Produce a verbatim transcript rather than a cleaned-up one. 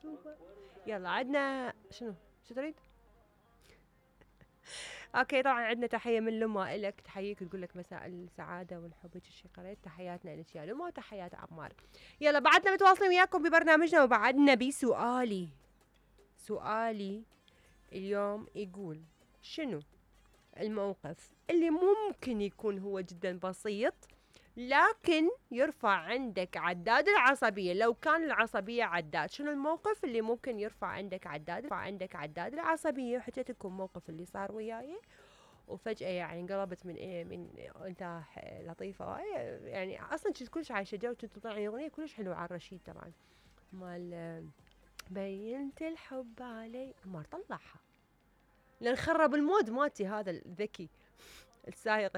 محسوبة. يلا عندنا شنو شو تريد؟ اوكي طبعا عندنا تحيه من لما الك، تحييك تقول لك مساء السعاده والحب هيك شي قريت. تحياتنا لك يا لما وتحيات عمار. يلا بعدنا متواصلين وياكم ببرنامجنا، وبعدنا بسؤالي. سؤالي اليوم يقول شنو الموقف اللي ممكن يكون هو جدا بسيط لكن يرفع عندك عداد العصبية؟ لو كان العصبية عداد، شنو الموقف اللي ممكن يرفع عندك عداد يرفع عندك عداد العصبية؟ وحكيت لكم موقف اللي صار وياي وفجأة يعني انقلبت من إيه من انت لطيفة. يعني اصلا كنت كلش عايشة جو، كنت تطلعني اغنية كلش حلوة على الرشيد طبعا مال بينت الحب علي، عمار طلعها لان خرب المود مالتي هذا الذكي السايق